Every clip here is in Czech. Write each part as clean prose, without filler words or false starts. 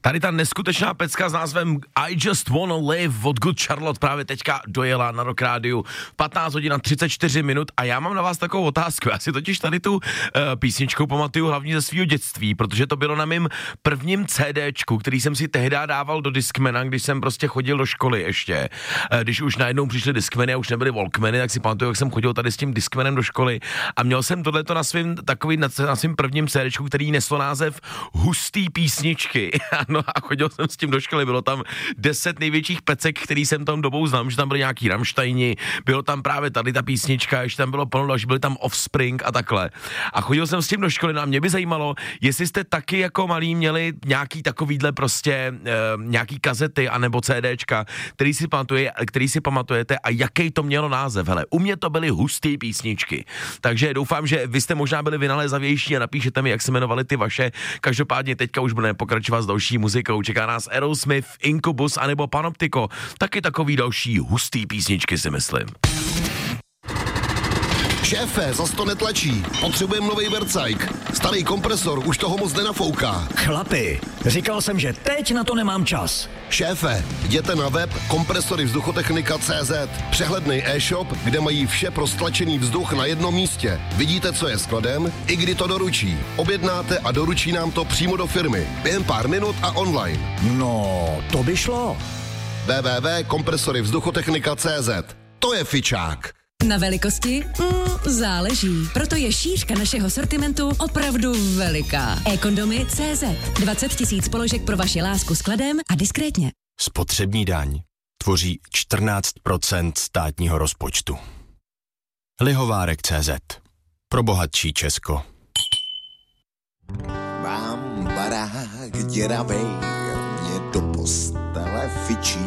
Tady ta neskutečná pecka s názvem I Just Wanna Live od Good Charlotte právě teďka dojela na Rock Rádiu 15 hodin a 34 minut a já mám na vás takovou otázku. Já si totiž tady tu písničku pamatuju hlavně ze svého dětství, protože to bylo na mém prvním CDčku, který jsem si tehdy dával do Discmana, když jsem prostě chodil do školy ještě. Když už najednou přišly Discmany a už nebyly Walkmany, tak si pamatuju, jak jsem chodil tady s tím Discmanem do školy a měl jsem tohleto na svým prvním CDčku, který neslo název Hustý písničky. No a chodil jsem s tím do školy, bylo tam 10 největších pecek, který jsem tam dobou znám, že tam byly nějaký Rammsteini, bylo tam právě tady ta písnička, ještě tam bylo plno další, byly tam Offspring a takhle. A chodil jsem s tím do školy, no a mě by zajímalo, jestli jste taky jako malí měli nějaký takovýhle prostě nějaký kazety anebo CDčka, který si pamatujete a jaký to mělo název. Hele, u mě to byly hustý písničky. Takže doufám, že vy jste možná byli vynalézavější a napíšete mi, jak se jmenovaly ty vaše. Každopádně teďka už budeme pokračovat s další muzikou. Čeká nás Aerosmith, Incubus anebo Panoptico. Taky takový další hustý písničky, si myslím. Šéfe, zas to netlačí. Potřebujeme novej vercajk. Starý kompresor už toho moc nenafouká. Chlapi, říkal jsem, že teď na to nemám čas. Šéfe, jděte na web kompresorivzduchotechnika.cz. Přehledný e-shop, kde mají vše pro stlačený vzduch na jednom místě. Vidíte, co je skladem, i kdy to doručí. Objednáte a doručí nám to přímo do firmy. Během pár minut a online. No, to by šlo. www.kompresorivzduchotechnika.cz. To je fičák. Na velikosti? Záleží. Proto je šířka našeho sortimentu opravdu veliká. E-kondomy CZ. 20 000 položek pro vaši lásku skladem a diskrétně. Spotřební daň tvoří 14% státního rozpočtu. Lihovárek CZ. Pro bohatší Česko. Mám barák děravej, mě do postele fičí.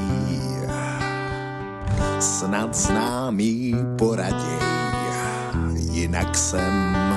Snad známý poraděj, jinak jsem